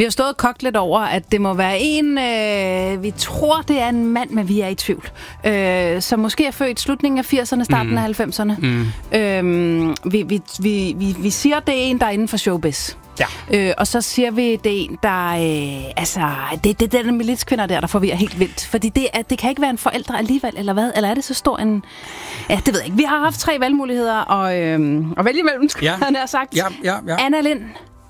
Vi har stået og kogt lidt over, at det må være en... vi tror, det er en mand, men vi er i tvivl. Som måske er født slutningen af 80'erne, starten af 90'erne. Vi siger, det er en, der er inden for showbiz. Ja. Og så siger vi, det er en, der... det er den militskvinder der forvirrer helt vildt. Fordi det kan ikke være en forældre alligevel, eller hvad? Eller er det så stor en... Ja, det ved jeg ikke. Vi har haft 3 valgmuligheder og vælge imellem, han har sagt. Ja. Anna Lind.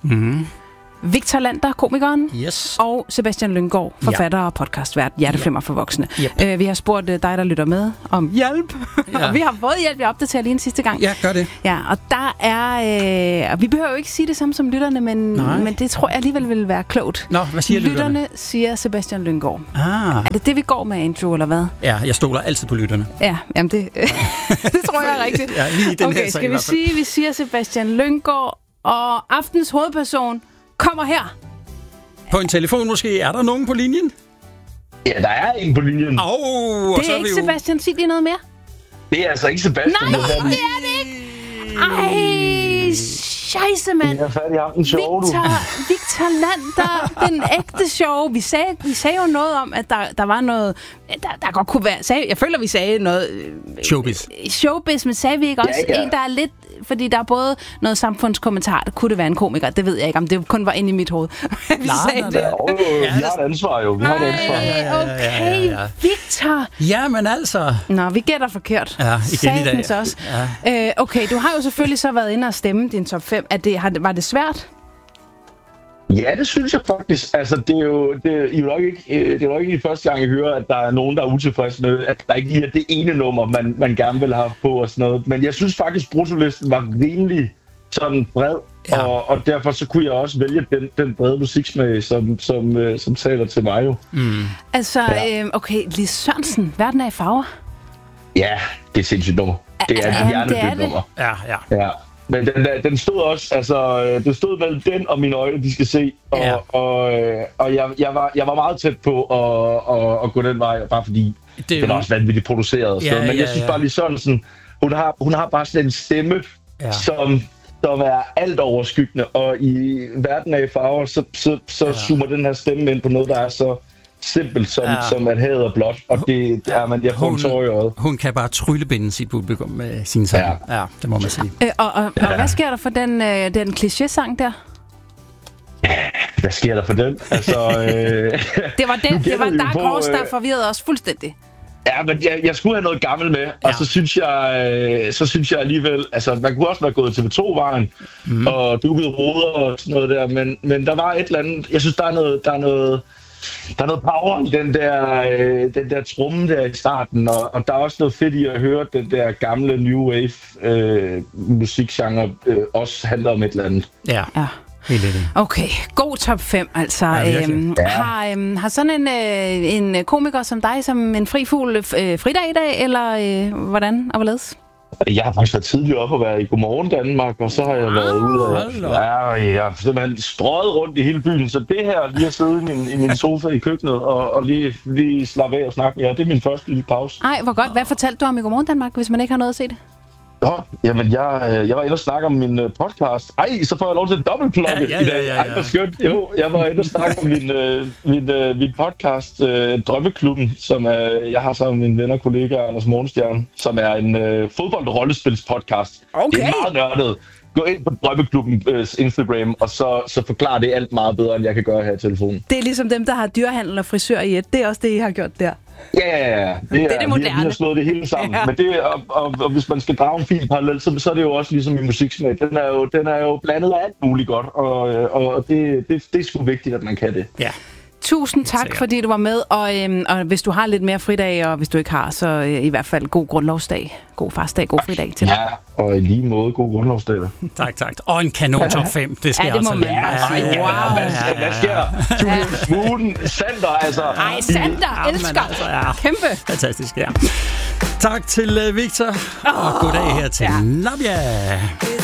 Victor Lander, komikeren, yes. og Sebastian Lynggaard, forfatter og podcastvært, Hjerteflimmer for voksne. Yep. Vi har spurgt dig, der lytter med, om hjælp. Ja. Og vi har fået hjælp, jeg opdaterer lige en sidste gang. Ja, gør det. Ja, og der er... og vi behøver jo ikke sige det samme som lytterne, men det tror jeg alligevel vil være klogt. Nå, hvad siger lytterne? Lytterne siger Sebastian Lynggaard. Er det vi går med, Andrew, eller hvad? Ja, jeg stoler altid på lytterne. Ja, jamen det tror jeg er rigtigt. Ja, lige den okay, her skal vi sige, vi siger Sebastian Lynggaard, og aftens hovedperson kommer her. På en telefon måske. Er der nogen på linjen? Ja, der er en på linjen. Det er ikke Sebastian. Sig lige noget mere. Det er altså ikke Sebastian. Nej, det er det ikke. Ej, scheisse, mand. Jeg er færdig af den show, Victor Lander, den ægte show. Vi sagde jo noget om, at der var noget... Der godt kunne være... Jeg føler, vi sagde noget... Showbiz, men sagde vi ikke også en, der er lidt... Fordi der er både noget samfundskommentar, der kunne det være en komiker. Det ved jeg ikke, om det kun var inde i mit hoved. Vi har et ansvar jo. Okay, Victor. Ja, men altså... Nå, vi gætter forkert. Ja, igen i dag. Også. Ja. Okay, du har jo selvfølgelig så været inde og stemme din top 5. Var det svært? Ja, det synes jeg faktisk. Altså, det er jo nok ikke de første gang, jeg hører, at der er nogen, der er utilfredse med, at der ikke lige er det ene nummer, man gerne vil have på og sådan noget. Men jeg synes faktisk, bruttolisten var rimelig sådan bred, og derfor så kunne jeg også vælge den brede musiksmag, som taler til mig jo. Altså, okay, Lis Sørensen, Verden er i farver. Ja, det er sindssygt nummer. Det er et hjernedødt nummer. Ja. Men den stod også, altså, det stod mellem den og Mine øjne, de skal se, og jeg var meget tæt på at gå den vej, bare fordi den er også vanvittigt produceret og sådan. Men jeg synes bare lige sådan, hun har bare sådan en stemme, som er alt overskyggende, og i Verden af farver, så zoomer den her stemme ind på noget, der er så simpelt som at havet er blåt, og det er man, jeg får en tår i øjet. Hun kan bare tryllebinde sit publikum med sine sange. Ja, det må man sige. Og hvad sker der for den kliché-sang der? Hvad sker der for den? Altså, det var Dark Horse, der forvirrede os fuldstændig. Ja, men jeg skulle have noget gammelt med, og så synes jeg alligevel, altså man kunne også være gået til TV2-vejen og dukket ruder og sådan noget der, men der var et eller andet, jeg synes der er noget power i den der tromme der i starten, og der er også noget fedt i at høre den der gamle new wave musikgenre også handler om et eller andet. Ja. Okay, god top 5 altså. Har sådan en komiker som dig som en fri fugl fridag i dag, eller hvordan og hvorledes? Jeg har faktisk været tidligt op og været i Godmorgen Danmark, og så har jeg været ude og jeg har simpelthen strøget rundt i hele byen, så det her lige at sidde i min sofa i køkkenet og lige slappe af og snakke, det er min første lille pause. Ej, hvor godt. Hvad fortalte du om i Godmorgen Danmark, hvis man ikke har noget at se det? Jamen, jeg var inde og snakke om min podcast. Ej, så får jeg lov til at dobbeltplukke i dag. Ej, hvor skønt. Jo, jeg var inde og snakke om min podcast, Drømmeklubben, som jeg har sammen med min ven og kollega Anders Morgenstjerne, som er en fodbold-rollespils-podcast. Okay. Det er meget nørdet. Gå ind på Drømmeklubbens Instagram, og så forklarer det alt meget bedre, end jeg kan gøre her i telefonen. Det er ligesom dem, der har dyrehandel og frisør i et. Det er også det, I har gjort der. Ja, det er det moderne. Vi har slået det hele sammen. Ja. Men det, og hvis man skal drage en fin parallel, så er det jo også ligesom i musiksmag. Den er jo blandet af alt muligt godt, og det er sgu vigtigt, at man kan det. Ja. Tusind tak, fordi du var med, og hvis du har lidt mere fridag, og hvis du ikke har, så i hvert fald god grundlovsdag, god farsdag, god fridag til dig. Ja, og i lige måde god grundlovsdag. Tak. Og en kanon top 5, det skal det må man sige. Wow. Hvad sker der? Smooden, Sander, altså. Ej, Sander, elsker. Altså, kæmpe. Fantastisk, ja. Tak til Victor, og goddag her til Nabia.